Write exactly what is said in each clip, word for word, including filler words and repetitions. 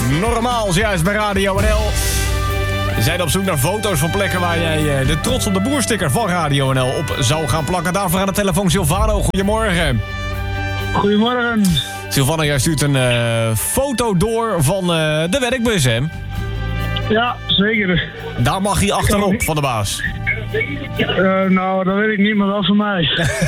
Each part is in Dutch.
Normaal, juist bij Radio N L. We zijn op zoek naar foto's van plekken waar jij de Trots op de Boer sticker van Radio N L op zou gaan plakken. Daarvoor aan de telefoon Silvano. Goedemorgen. Goedemorgen. Silvano, jij stuurt een uh, foto door van uh, de werkbus, hè? Ja, zeker. Daar mag hij achterop van de baas. Uh, nou, dat weet ik niet, maar wel voor mij.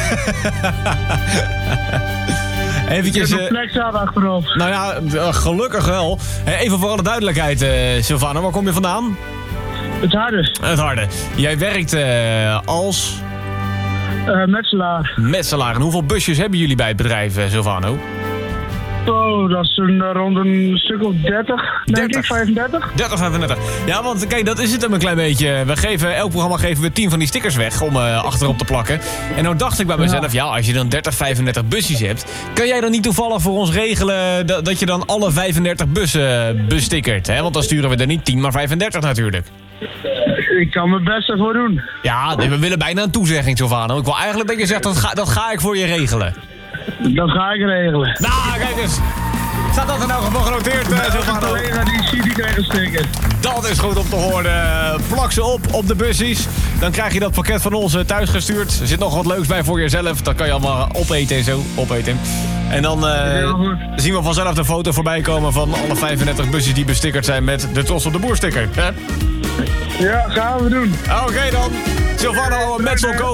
Eventjes, ik heb een plek staat achterop. Nou ja, uh, gelukkig wel. Uh, even voor alle duidelijkheid, uh, Silvano, waar kom je vandaan? Het harde. Het harde. Jij werkt uh, als... Uh, metselaar. Metselaar. En hoeveel busjes hebben jullie bij het bedrijf, uh, Silvano? Oh, dat is een, uh, rond een stuk of dertig, denk dertig. ik, vijfendertig. dertig, vijfendertig. Ja, want kijk, dat is het hem een klein beetje. We geven, elk programma geven we tien van die stickers weg om uh, achterop te plakken. En nou dacht ik bij mezelf, ja. ja, als je dan dertig, vijfendertig busjes hebt, kan jij dan niet toevallig voor ons regelen dat, dat je dan alle vijfendertig bussen bestickert? Hè? Want dan sturen we er niet tien, maar vijfendertig natuurlijk. Ik kan mijn best ervoor doen. Ja, we willen bijna een toezegging, Silvano. Ik wil eigenlijk dat je zegt, dat ga, dat ga ik voor je regelen. Dat ga ik regelen. Nou, kijk eens. Staat dat er nou gewoon genoteerd, uh, Silvano? De collega die ziet, die krijgt een sticker. Dat is goed om te horen. Plak ze op op de bussies. Dan krijg je dat pakket van ons thuis gestuurd. Er zit nog wat leuks bij voor jezelf. Dat kan je allemaal opeten en zo. Opeten. En dan uh, zien we vanzelf de foto voorbij komen van alle vijfendertig busjes die bestickerd zijn met de Trots op de Boer sticker. Hè? Ja, gaan we doen. Oké okay, dan. Silvano, Metsel